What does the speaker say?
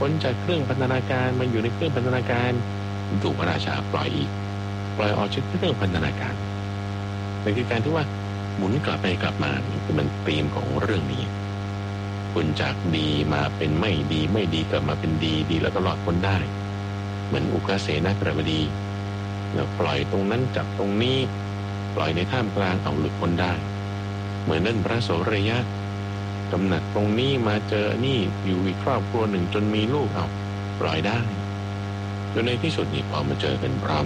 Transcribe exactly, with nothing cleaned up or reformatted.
พ้นจากเครื่องพันธนาการมาอยู่ในเครื่องพันธนาการถูกพระราชาปล่อยอีกปล่อยออกจากเครื่องพันธนาการนั่นคือการที่ว่าหมุนกลับไปกลับมาคือมันธีมของเรื่องนี้คุณจากดีมาเป็นไม่ดีไม่ดีกลับมาเป็นดีดีแล้วก็รอดพ้นได้เหมือนอุกเสนกฤบดีเราปล่อยตรงนั้นจับตรงนี้ปล่อยในท่ามกลางเอาหลุดพ้นได้เหมือนนั่นพระโสระยะกำหนัดตรงนี้มาเจอนี่อยู่อีกครอบครัวหนึ่งจนมีลูกเอาปล่อยได้จนในที่สุดนี่พอมาเจอกันพร้อม